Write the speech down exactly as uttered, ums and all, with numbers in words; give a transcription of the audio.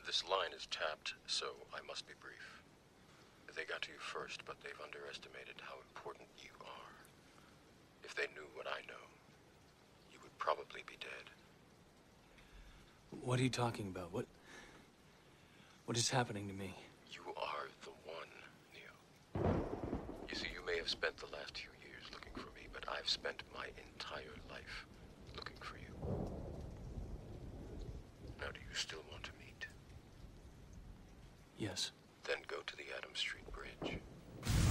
This line is tapped, so I must be brief. They got to you first, but they've underestimated how important you are. If they knew what I know, you would probably be dead. What are you talking about? What... What is happening to me? You are the one, Neo. You see, you may have spent the last few years looking for me, but I've spent my entire life looking for you. Now, do you still want to meet? Yes.